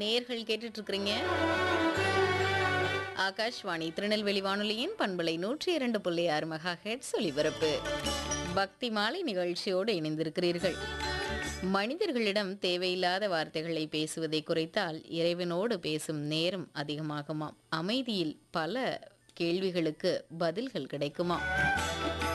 நேர்கள் கேட்டுட்டு இருக்கிறீங்க ஆகாஷ்வாணி திருநெல்வேலி வானொலியின் பண்பலை 102.6 மெகாஹெர்ட்ஸ் ஒலிபரப்பு. பக்தி மாலை நிகழ்ச்சியோடு இணைந்திருக்கிறீர்கள். மனிதர்களிடம் தேவையில்லாத வார்த்தைகளை பேசுவதை குறைத்தால் இறைவனோடு பேசும் நேரம் அதிகமாகுமாம். அமைதியில் பல கேள்விகளுக்கு பதில்கள் கிடைக்குமாம்.